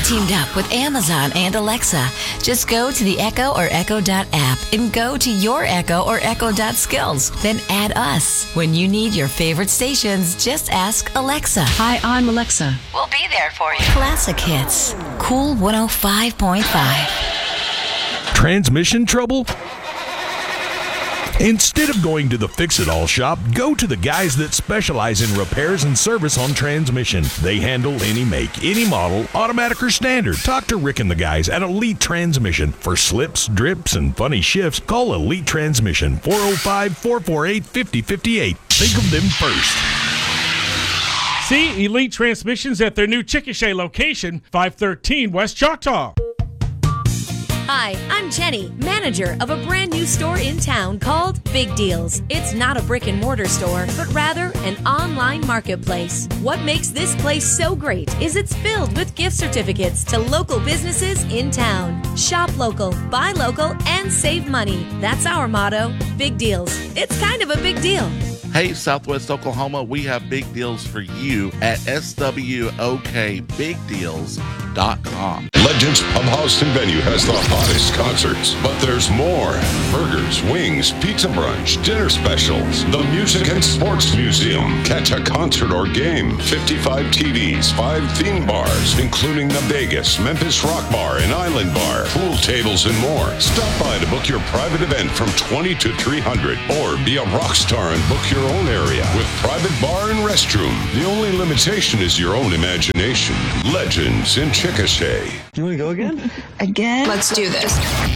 teamed up with Amazon and Alexa. Just go to the Echo or Echo.app and go to your Echo or Echo.skills. Then add us. When you need your favorite stations, just ask Alexa. Hi, I'm Alexa. We'll be there for you. Classic hits. Cool 105.5. Transmission trouble? Instead of going to the Fix-It-All shop, go to the guys that specialize in repairs and service on transmission. They handle any make, any model, automatic or standard. Talk to Rick and the guys at Elite Transmission. For slips, drips, and funny shifts, call Elite Transmission, 405-448-5058. Think of them first. See Elite Transmissions at their new Chickasha location, 513 West Choctaw. Hi, I'm Jenny, manager of a brand new store in town called Big Deals. It's not a brick and mortar store, but rather an online marketplace. What makes this place so great is it's filled with gift certificates to local businesses in town. Shop local, buy local, and save money. That's our motto. Big Deals. It's kind of a big deal. Hey, Southwest Oklahoma, we have big deals for you at SWOKBigDeals.com. Legends Pub House and Venue has the hottest concerts, but there's more. Burgers, wings, pizza brunch, dinner specials, the Music and Sports Museum. Catch a concert or game, 55 TVs, 5 theme bars, including the Vegas, Memphis Rock Bar and Island Bar, pool tables and more. Stop by to book your private event from 20 to 300 or be a rock star and book your own area with private bar and restroom. The only limitation is your own imagination. Legends in Chickasha. Do you want to go again? Again? Let's do this.